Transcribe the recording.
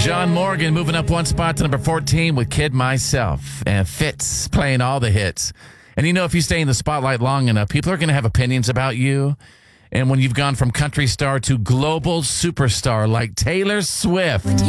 John Morgan moving up one spot to number 14 with Kid Myself. And Fitz playing all the hits. And you know, if you stay in the spotlight long enough, people are going to have opinions about you. And when you've gone from country star to global superstar like Taylor Swift.